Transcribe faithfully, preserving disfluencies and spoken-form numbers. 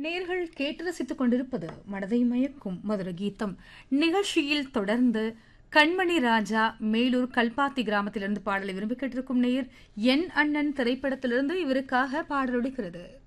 நேர்கள் கேட்டு ரசித்துக் கொண்டிருப்பது மனதை மயக்கும் மதுர கீதம் நிகழ்ச்சியில் தொடர்ந்து கண்மணி ராஜா மேலூர் கல்பாத்தி கிராமத்திலிருந்து பாடலை விரும்பி கேட்டிருக்கும் நேயர் என் அண்ணன் திரைப்படத்திலிருந்து இவருக்காக பாடலொடுக்கிறது.